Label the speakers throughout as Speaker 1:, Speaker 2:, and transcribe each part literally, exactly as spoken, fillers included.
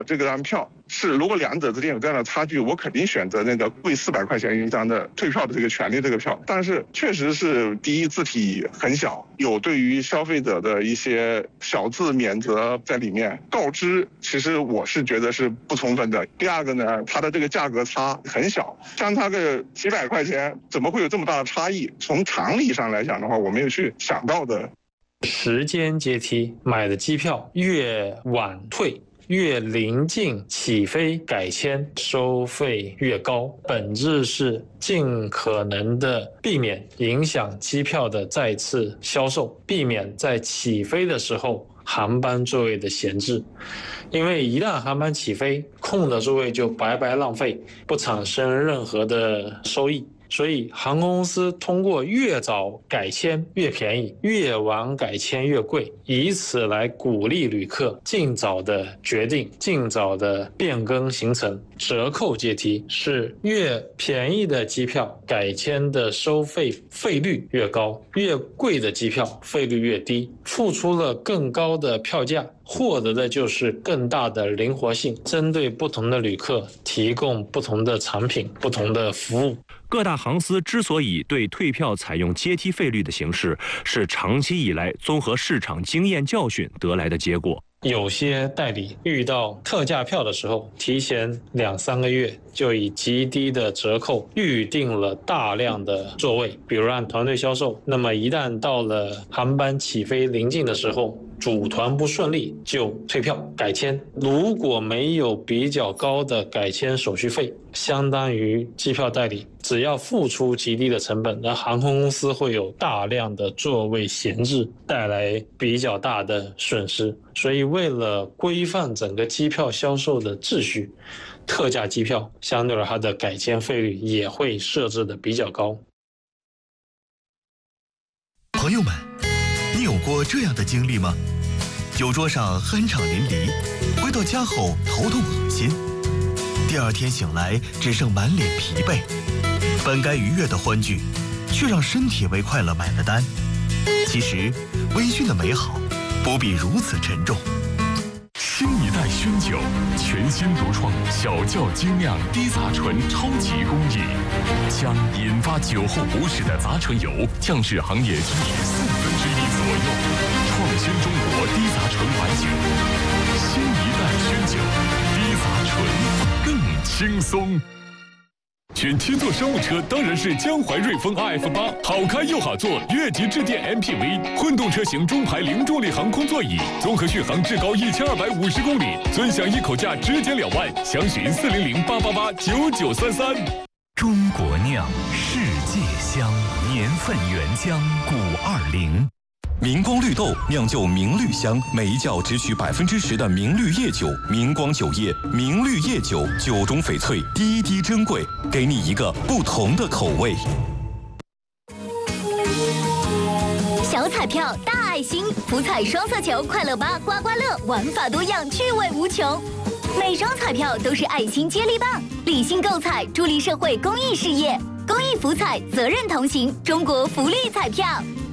Speaker 1: 这个张票是，如果两者之间有这样的差距，我肯定选择那个贵四百块钱一张的退票的这个权利这个票。但是确实是第一，字体很小，有对于消费者的一些小字免责在里面，告知其实我是觉得是不充分的。第二个呢，它的这个价格差很小，相差个几百块钱，怎么会有这么大的差异？从常理上来讲的话，我没有去想到的。
Speaker 2: 时间阶梯，买的机票越晚退，越临近起飞改签，收费越高，本质是尽可能的避免影响机票的再次销售，避免在起飞的时候航班座位的闲置。因为一旦航班起飞，空的座位就白白浪费，不产生任何的收益。所以航空公司通过越早改签越便宜，越晚改签越贵，以此来鼓励旅客尽早的决定，尽早的变更行程。折扣阶梯是越便宜的机票改签的收费费率越高，越贵的机票费率越低，付出了更高的票价，获得的就是更大的灵活性，针对不同的旅客提供不同的产品、不同的服务。
Speaker 3: 各大航司之所以对退票采用阶梯费率的形式，是长期以来综合市场经验教训得来的结果。
Speaker 2: 有些代理遇到特价票的时候，提前两三个月就以极低的折扣预定了大量的座位，比如按团队销售。那么一旦到了航班起飞临近的时候，组团不顺利就退票改签。如果没有比较高的改签手续费，相当于机票代理只要付出极低的成本，那航空公司会有大量的座位闲置，带来比较大的损失。所以为了规范整个机票销售的秩序，特价机票相对来它的改签费率也会设置的比较高。
Speaker 4: 朋友们，你有过这样的经历吗？酒桌上酣畅淋漓，回到家后头痛恶心，第二天醒来只剩满脸疲惫，本该愉悦的欢聚，却让身体为快乐买了单。其实微醺的美好不必如此沉重。
Speaker 5: 新一代熏酒，全新独创小窖精酿低杂醇超级工艺，将引发酒后不适的杂醇油降至行业均值四分之一左右，创新中国低杂醇白酒。新一代熏酒，低杂醇更轻松。选七座商务车当然是江淮瑞风 R F 八，好开又好坐，越级致电 M P V， 混动车型中排零重力航空座椅，综合续航至高一千二百五十公里，尊享一口价直减两万，详询四零零八八八九九三三。
Speaker 4: 中国酿，世界香，年份原浆古二零。
Speaker 6: 明光绿豆酿就明绿香，每一窖只取百分之十的明绿叶酒，明光酒业明绿叶酒，酒中翡翠，滴滴珍贵，给你一个不同的口味。
Speaker 7: 小彩票大爱心，福彩双色球，快乐八刮刮乐，玩法多样，趣味无穷。每张彩票都是爱心接力棒，理性购彩，助力社会公益事业。公益福彩，责任同行，中国福利彩票。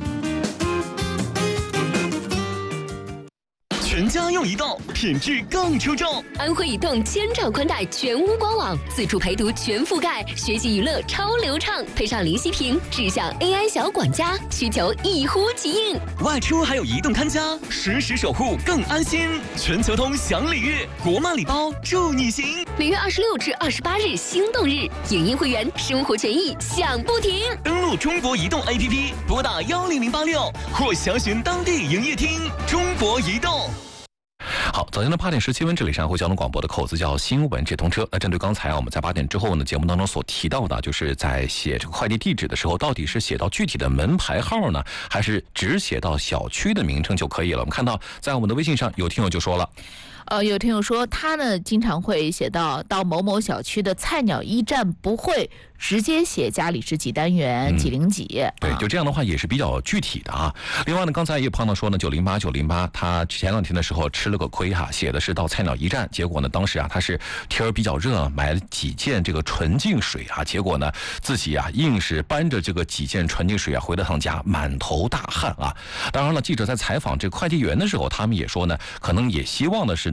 Speaker 8: 全家用移动，品质更出众。
Speaker 9: 安徽移动千兆宽带全屋官网，自助陪读全覆盖，学习娱乐超流畅，配上零息屏，智享 A I 小管家，需求一呼即应。
Speaker 8: 外出还有移动看家，实时守护更安心。全球通享礼遇，国漫礼包祝你行。
Speaker 9: 每月二十六至二十八日心动日，影音会员生活权益享不停。
Speaker 8: 登录中国移动 A P P， 拨打幺零零八六或详询当地营业厅。中国移动。
Speaker 10: 好，早间的八点十七分，这里是安徽交通广播的口子叫新闻直通车。那针对刚才啊，我们在八点之后呢，节目当中所提到的，就是在写这个快递地址的时候，到底是写到具体的门牌号呢，还是只写到小区的名称就可以了？我们看到在我们的微信上有听友就说了。
Speaker 11: 呃，有听友说他呢经常会写到到某某小区的菜鸟驿站，不会直接写家里是几单元、嗯、几零几。
Speaker 10: 对，就这样的话也是比较具体的啊。另外呢，刚才也有朋友说呢，九零八九零八，他前两天的时候吃了个亏哈，写的是到菜鸟驿站，结果呢，当时啊他是天儿比较热，买了几件这个纯净水啊，结果呢自己啊硬是搬着这个几件纯净水啊回了趟家，满头大汗啊。当然了，记者在采访这个快递员的时候，他们也说呢，可能也希望的是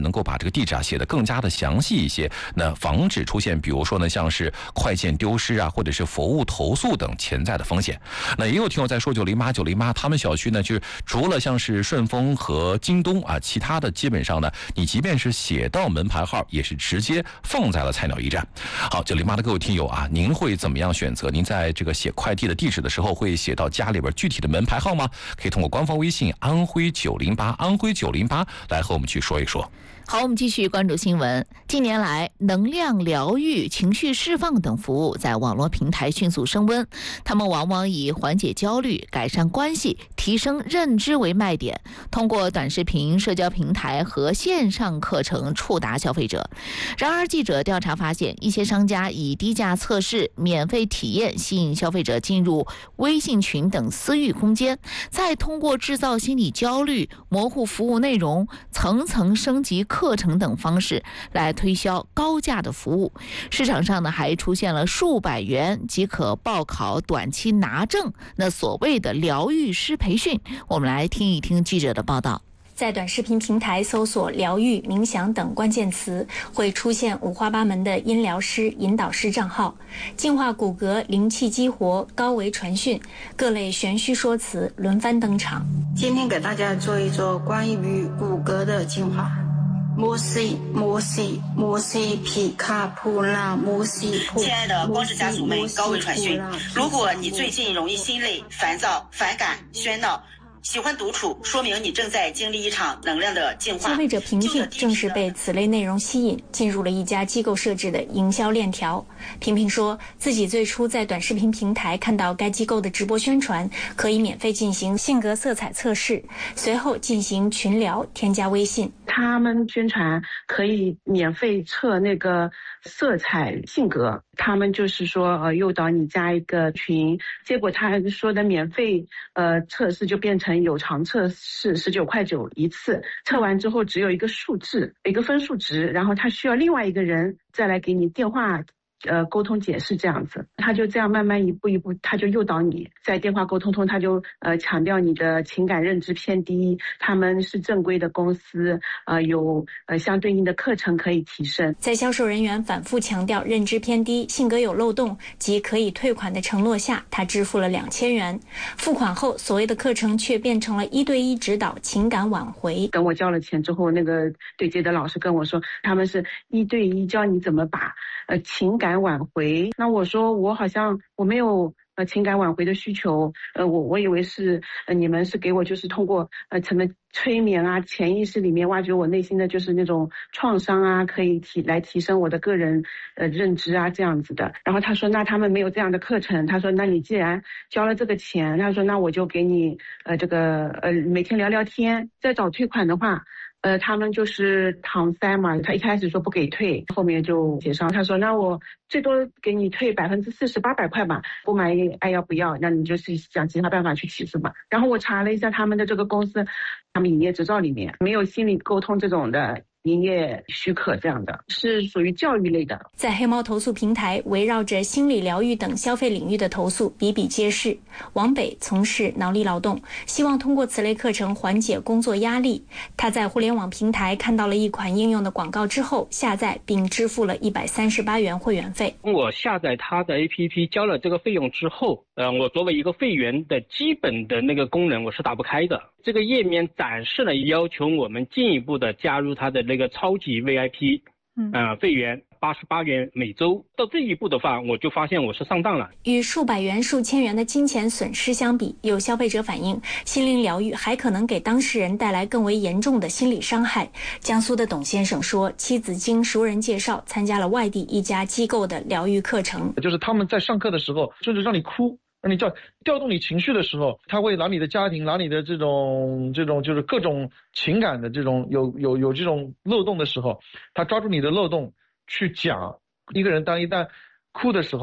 Speaker 10: 能够把这个地址啊写得更加的详细一些，那防止出现比如说呢像是快件丢失啊，或者是服务投诉等潜在的风险。那也有听友在说九零八九零八他们小区呢，就是除了像是顺丰和京东啊，其他的基本上呢，你即便是写到门牌号，也是直接放在了菜鸟驿站。好，九零八的各位听友啊，您会怎么样选择？您在这个写快递的地址的时候，会写到家里边具体的门牌号吗？可以通过官方微信安徽九零八安徽九零八来和我们去说一说。
Speaker 11: 好，我们继续关注新闻。近年来，能量疗愈、情绪释放等服务在网络平台迅速升温，他们往往以缓解焦虑、改善关系、提升认知为卖点，通过短视频、社交平台和线上课程触达消费者。然而，记者调查发现，一些商家以低价测试、免费体验吸引消费者进入微信群等私域空间，再通过制造心理焦虑、模糊服务内容、层层升级课程等方式来推销高价的服务。市场上呢，还出现了数百元即可报考短期拿证，那所谓的疗愈师培训。我们来听一听记者的报道。
Speaker 12: 在短视频平台搜索疗愈、冥想等关键词，会出现五花八门的音疗师、引导师账号，净化骨骼、灵气激活、高维传讯，各类玄虚说辞轮番登场。
Speaker 13: 今天给大家做一做关于骨骼的净化。摩西摩西摩西皮卡普拉摩西。
Speaker 14: 亲爱的光之家族们，高维传讯，如果你最近容易心累、烦躁、反感、喧闹，喜欢独处，说明你正在经历一场能量的净化。
Speaker 12: 消费者平平正是被此类内容吸引，进入了一家机构设置的营销链条。平平说自己最初在短视频平台看到该机构的直播宣传，可以免费进行性格色彩测试，随后进行群聊，添加微信。
Speaker 15: 他们宣传可以免费测那个色彩性格，他们就是说呃诱导你加一个群，结果他说的免费呃测试就变成有偿测试，十九块九一次，测完之后只有一个数字，一个分数值，然后他需要另外一个人再来给你电话呃，沟通解释这样子，他就这样慢慢一步一步，他就诱导你在电话沟通中，他就呃强调你的情感认知偏低，他们是正规的公司，呃有呃相对应的课程可以提升。
Speaker 12: 在销售人员反复强调认知偏低、性格有漏洞及可以退款的承诺下，他支付了两千元。付款后，所谓的课程却变成了一对一指导情感挽回。
Speaker 15: 等我交了钱之后，那个对接的老师跟我说，他们是一对一教你怎么把呃情感挽回。那我说我好像我没有呃情感挽回的需求，呃我我以为是呃你们是给我就是通过呃什么催眠啊，潜意识里面挖掘我内心的就是那种创伤啊，可以提来提升我的个人呃认知啊这样子的。然后他说那他们没有这样的课程，他说那你既然交了这个钱，他说那我就给你呃这个呃每天聊聊天，再找退款的话。呃，他们就是搪塞嘛，他一开始说不给退，后面就协商，他说那我最多给你退百分之四十八百块吧，不满意爱要不要，那你就是想其他办法去起诉嘛。然后我查了一下他们的这个公司，他们营业执照里面没有心理沟通这种的营业许可，这样的是属于教育类的。
Speaker 12: 在黑猫投诉平台，围绕着心理疗愈等消费领域的投诉比比皆是。王北从事脑力劳动，希望通过此类课程缓解工作压力。他在互联网平台看到了一款应用的广告之后，下载并支付了一百三十八元会员费。
Speaker 16: 我下载他的 A P P 交了这个费用之后，呃，我作为一个会员的基本的那个功能我是打不开的。这个页面展示了要求我们进一步的加入他的那个超级 V I P， 嗯，呃，会员八十八元每周。到这一步的话，我就发现我是上当了。
Speaker 12: 与数百元、数千元的金钱损失相比，有消费者反映，心灵疗愈还可能给当事人带来更为严重的心理伤害。江苏的董先生说，妻子经熟人介绍参加了外地一家机构的疗愈课程，
Speaker 17: 就是他们在上课的时候，就是让你哭。让你叫调动你情绪的时候，他会拿你的家庭，拿你的这种这种就是各种情感的这种有有有这种漏洞的时候，他抓住你的漏洞去讲。一个人当一旦哭的时候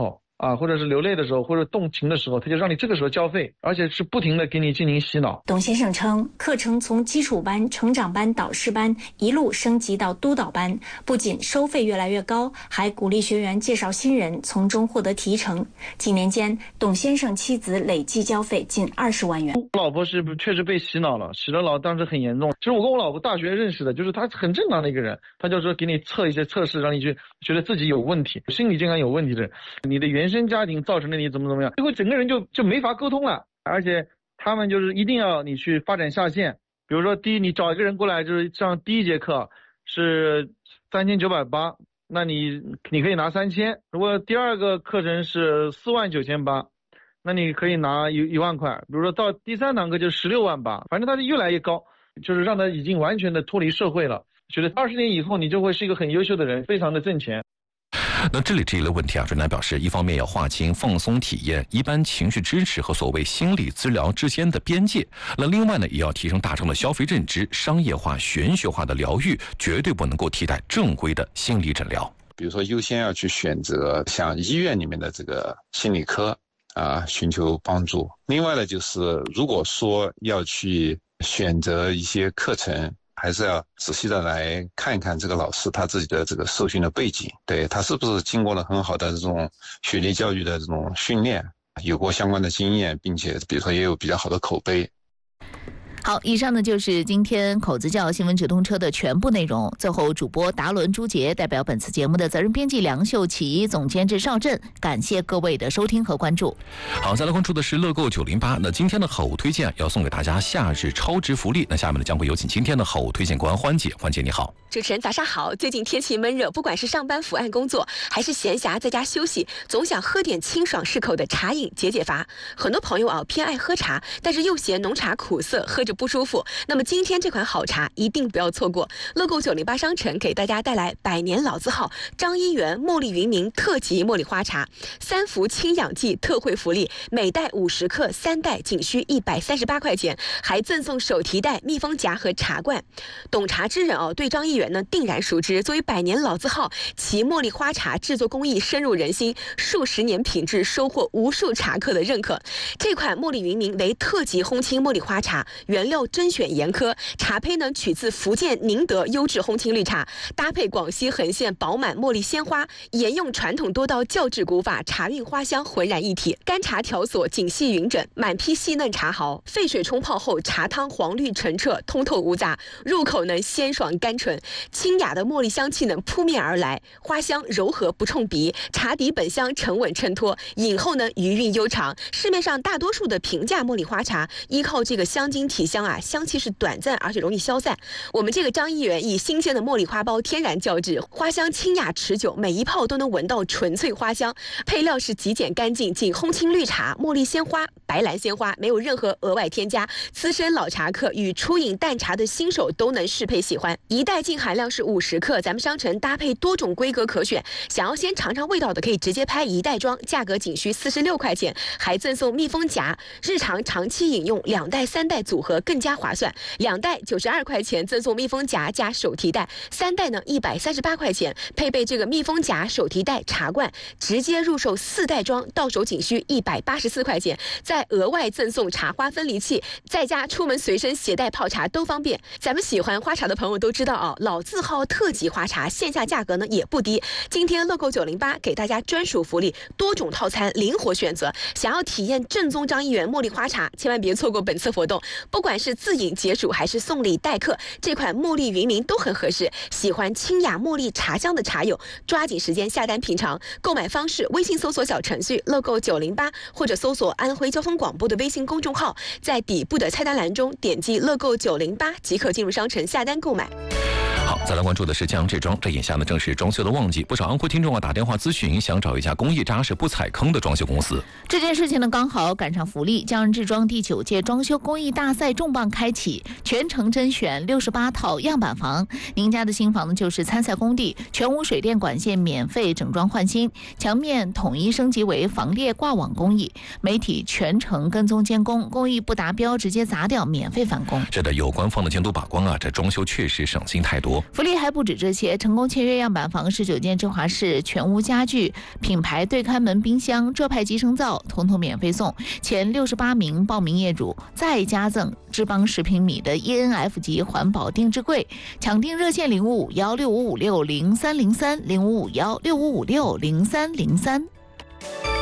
Speaker 17: 啊，或者是流泪的时候，或者动情的时候，他就让你这个时候交费，而且是不停的给你进行洗脑。
Speaker 12: 董先生称，课程从基础班、成长班、导师班一路升级到督导班，不仅收费越来越高，还鼓励学员介绍新人，从中获得提成。几年间，董先生妻子累计交费近二十万元。
Speaker 17: 我老婆是确实被洗脑了，洗了脑当时很严重。其实我跟我老婆大学认识的，就是她很正常的一个人，她就说给你测一些测试，让你去觉得自己有问题，心理健康有问题的人，你的原生家庭造成的你怎么怎么样，最后整个人就就没法沟通了。而且他们就是一定要你去发展下线，比如说第一，你找一个人过来就是上第一节课是三千九百八，那你你可以拿三千。如果第二个课程是四万九千八，那你可以拿一一万块。比如说到第三堂课就十六万八，反正它是越来越高，就是让他已经完全的脱离社会了。觉得二十年以后你就会是一个很优秀的人，非常的挣钱。
Speaker 10: 那这里这一类问题啊，专家表示，一方面要划清放松体验、一般情绪支持和所谓心理治疗之间的边界。那另外呢，也要提升大众的消费认知，商业化、玄学化的疗愈绝对不能够替代正规的心理诊疗。
Speaker 18: 比如说，优先要去选择像医院里面的这个心理科啊，寻求帮助。另外呢，就是如果说要去选择一些课程，还是要仔细的来看一看这个老师他自己的这个受训的背景，对他是不是经过了很好的这种学历教育的这种训练，有过相关的经验，并且比如说也有比较好的口碑。
Speaker 11: 好，以上呢就是今天口子教新闻直通车的全部内容。最后，主播达伦、朱杰代表本次节目的责任编辑梁秀琪、总监制邵振，感谢各位的收听和关注。
Speaker 10: 好，再来关注的是乐购九零八。那今天的好物推荐要送给大家夏日超值福利。那下面呢将会有请今天的好物推荐官欢姐。欢姐你好。
Speaker 19: 主持人早上好。最近天气闷热，不管是上班伏案工作，还是闲暇在家休息，总想喝点清爽适口的茶饮解解乏。很多朋友啊偏爱喝茶，但是又嫌浓茶苦涩，喝着不舒服。那么今天这款好茶一定不要错过。乐购九零八商城给大家带来百年老字号张一元茉莉云茗特级茉莉花茶，三服清养剂特惠福利，每袋五十克，三袋仅需一百三十八块钱，还赠送手提袋、密封夹和茶罐。懂茶之人哦，对张一元呢定然熟知。作为百年老字号，其茉莉花茶制作工艺深入人心，数十年品质收获无数茶客的认可。这款茉莉云茗为特级烘青茉莉花茶，原料甄选严苛，茶胚呢取自福建宁德优质烘青绿茶，搭配广西横县饱满茉莉鲜花，沿用传统多道教制古法，茶韵花香浑然一体。干茶条索紧细匀整，满批细嫩茶毫，沸水冲泡后茶汤黄绿澄澈，通透无杂，入口呢鲜爽甘醇，清雅的茉莉香气呢扑面而来，花香柔和不冲鼻，茶底本香沉稳衬托，饮后呢余韵悠长。市面上大多数的平价茉莉花茶，依靠这个香精体香啊，香气是短暂而且容易消散。我们这个张一元以新鲜的茉莉花苞天然浇制，花香清雅持久，每一泡都能闻到纯粹花香。配料是极简干净，仅烘青绿茶、茉莉鲜花、白兰鲜花，没有任何额外添加。资深老茶客与初饮淡茶的新手都能适配喜欢。一袋净含量是五十克，咱们商城搭配多种规格可选，想要先尝尝味道的可以直接拍一袋装，价格仅需四十六块钱，还赠送密封夹，日常长期饮用两袋三袋组合更加划算。两袋九十二块钱赠送密封夹加手提袋，三袋呢一百三十八块钱，配备这个密封夹、手提袋、茶罐，直接入手四袋装，到手仅需一百八十四块钱，再额外赠送茶花分离器，在家出门随身携带泡茶都方便。咱们喜欢花茶的朋友都知道啊，老字号特级花茶线下价格呢也不低。今天乐购九零八给大家专属福利，多种套餐灵活选择。想要体验正宗张一元茉莉花茶，千万别错过本次活动。不管是自饮解暑还是送礼待客，这款茉莉云茗都很合适。喜欢清雅茉莉茶香的茶友，抓紧时间下单品尝。购买方式：微信搜索小程序乐购九零八，或者搜索安徽交通广播的微信公众号，在底部的菜单栏中点击乐购九零八即可进入商城下单购买。
Speaker 10: 好，再来关注的是江浙装。这眼下呢正是装修的旺季，不少安徽听众啊打电话咨询，想找一家工艺扎实不踩坑的装修公司。
Speaker 11: 这件事情呢刚好赶上福利，江浙装第九届装修工艺大赛重磅开启，全程甄选六十八套样板房。您家的新房呢就是参赛工地，全屋水电管线免费整装换新，墙面统一升级为防裂挂网工艺，媒体全全程跟踪监工，工艺不达标直接砸掉，免费返工。
Speaker 10: 是的，有官方的监督把关啊，这装修确实省心太多。
Speaker 11: 福利还不止这些，成功签约样板房十九间芝华士全屋家具、品牌对开门冰箱、浙派集成灶，统统免费送。前六十八名报名业主再加赠智邦十平米的 E N F 级环保定制柜。抢订热线零五五幺六五五六零三零三零五五幺六五五六零三零三。